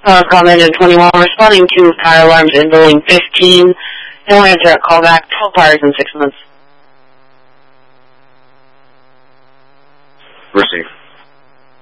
Comment in 21, responding to fire alarms in building 15. And we'll answer a call back, 12 fires in 6 months. Receive.